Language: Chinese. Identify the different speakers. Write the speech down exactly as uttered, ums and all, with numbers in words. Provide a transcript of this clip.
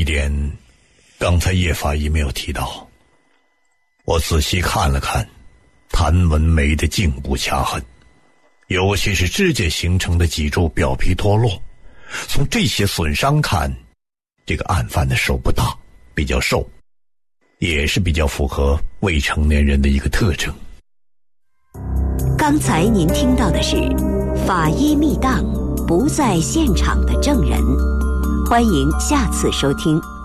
Speaker 1: 点刚才叶法医没有提到，我仔细看了看谭文梅的颈部掐痕，尤其是指甲形成的脊柱表皮脱落，从这些损伤看，这个案犯的手不大，比较瘦，也是比较符合未成年人的一个特征。
Speaker 2: 刚才您听到的是法医密档不在现场的证人，欢迎下次收听。